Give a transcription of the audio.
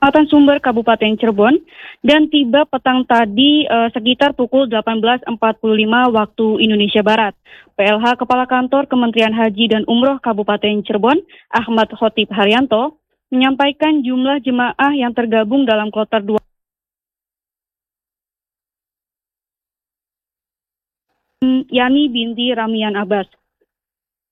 Kecamatan Sumber, Kabupaten Cirebon, dan tiba petang tadi sekitar pukul 18.45 waktu Indonesia Barat. PLH Kepala Kantor Kementerian Haji dan Umroh Kabupaten Cirebon, Ahmad Khotib Haryanto, menyampaikan jumlah jemaah yang tergabung dalam kloter 2 Yani binti Ramian Abbas.